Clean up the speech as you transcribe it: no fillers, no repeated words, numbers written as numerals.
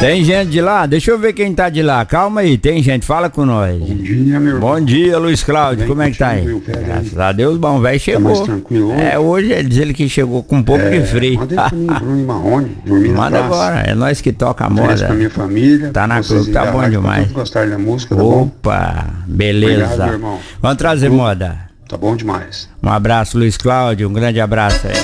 Tem gente de lá? Deixa eu ver quem tá de lá. Calma aí, tem gente, fala com nós. Bom dia, meu irmão. Bom dia, Luiz Cláudio, como é que tá aí? Graças a Deus, bom, velho chegou. Tá mais tranquilo hoje? Hoje ele diz ele que chegou com um pouco de frio. Manda aí pra mim, Bruno e Marrone, dormir na Manda praça. agora, é nós que toca a moda. Pra minha família. Tá na cruz, tá bom demais. Todos gostarem da música, tá bom? Opa, beleza. Obrigado, meu irmão. Vamos trazer moda. Tá bom demais. Um abraço, Luiz Cláudio, um grande abraço aí.